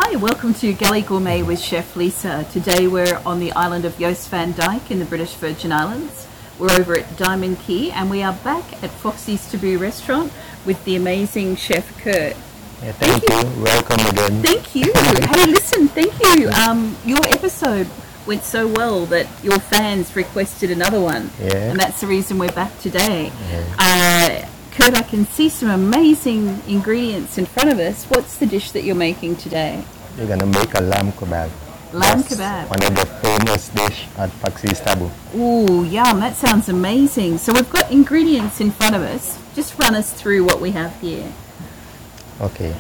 Hi, welcome to Galley Gourmet with Chef Lisa. Today we're on the island of Jost Van Dyke in the British Virgin Islands. We're over at Diamond Key and we are back at Foxy's Taboo restaurant with the amazing Chef Kurt. Yeah, thank you. Welcome again. Thank you. Hey, listen, thank you. Your episode went so well that your fans requested another one. Yeah. And that's the reason we're back today. Yeah. Kurt, I can see some amazing ingredients in front of us. What's the dish that you're making today? We're going to make a lamb kebab. Lamb That's kebab. one of the famous dish at Foxy's Taboo. Ooh, yum. That sounds amazing. So we've got ingredients in front of us. Just run us through what we have here. Okay.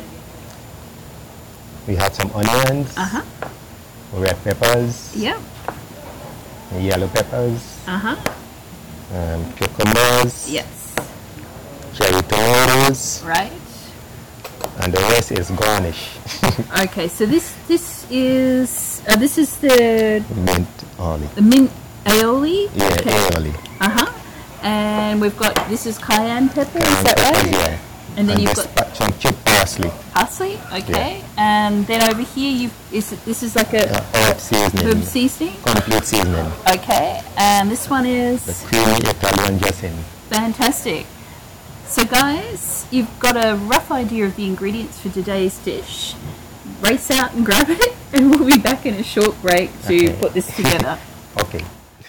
We have some onions, Uh-huh. red peppers, Yep. yellow peppers, Uh-huh. cucumbers, Yes. cherry tomatoes, Right. and the rest is garnish. Okay, so this is the Mint olive. mint aioli. Yeah, Okay. aioli. Uh-huh. And we've got, this is cayenne pepper, is that Peppers, right? yeah. And then you've this got some chipped parsley. parsley, okay. And then over here this is like a Herb seasoning. herb seasoning. Complete seasoning. Okay. And this one The is creamy Italian dressing. fantastic. So guys, you've got a rough idea of the ingredients for today's dish. Race out and grab it and we'll be back in a short break to Okay. put this together. Okay.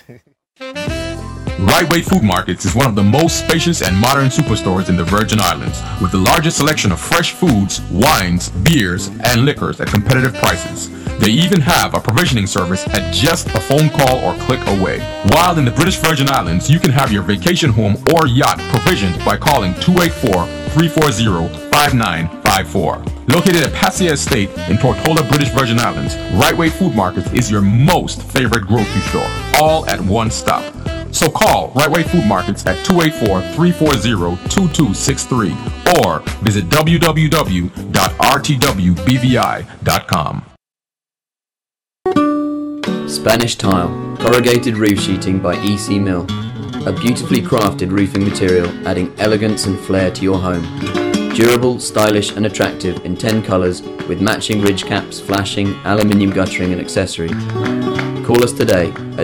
Right Way Food Markets is one of the most spacious and modern superstores in the Virgin Islands, with the largest selection of fresh foods, wines, beers, and liquors at competitive prices. They even have a provisioning service at just a phone call or click away. While in the British Virgin Islands, you can have your vacation home or yacht provisioned by calling 284-340-5954. Located at Passia Estate in Tortola, British Virgin Islands, Right Way Food Markets is your most favorite grocery store, all at one stop. So call Right Way Food Markets at 284-340-2263 or visit www.rtwbvi.com. Spanish Tile, corrugated roof sheeting by EC Mill. A beautifully crafted roofing material adding elegance and flair to your home. Durable, stylish and attractive in 10 colours with matching ridge caps, flashing, aluminium guttering and accessories. Call us today at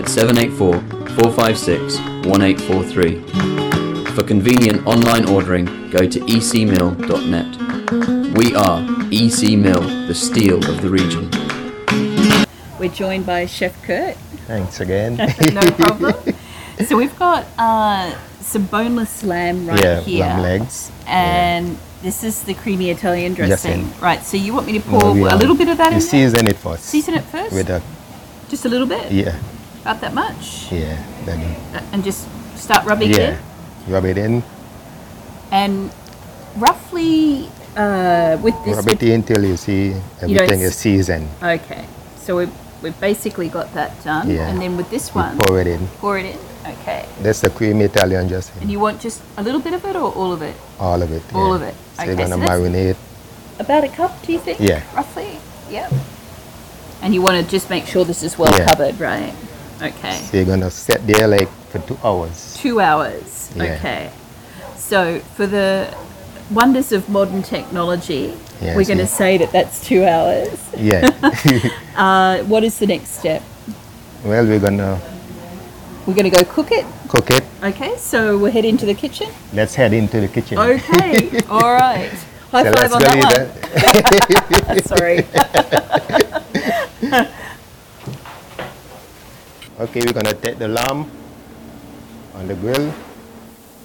784-456-1843. For convenient online ordering, go to ecmill.net. We are EC Mill, the steel of the region. We're joined by Chef Kurt. Thanks again. No problem. So we've got some boneless lamb right here. Lamb legs. And this is the creamy Italian dressing. Dressing. Right, so you want me to pour No, a little bit of that in you there? season it first. Season it first? With a, Just a little bit? yeah, About that much? yeah. Then, And just start rubbing it in? yeah. Rub it in. And roughly with this... Rub it in till you see everything is seasoned. Okay, so we've basically got that done. Yeah. And then with this You one, pour it in. pour it in. Okay. That's the creamy Italian dressing. And you want just a little bit of it or all of it? All of it. All yeah. of it. So Okay, you're going to so that's- marinate. About a cup, do you think? Yeah. Roughly? Yep. And you want to just make sure this is well Yeah. covered, right? Okay. So you're going to set there like for 2 hours. 2 hours. Yeah. Okay. So for the wonders of modern technology, Yeah, we're going to so- say that that's 2 hours. Yeah. What is the next step? Well, we're going to We're going to go cook it. cook it. Okay, so we'll head into the kitchen. Let's head into the kitchen. Okay. All right. High So five let's on go that leave one. Sorry. Okay, we're going to take the lamb on the grill.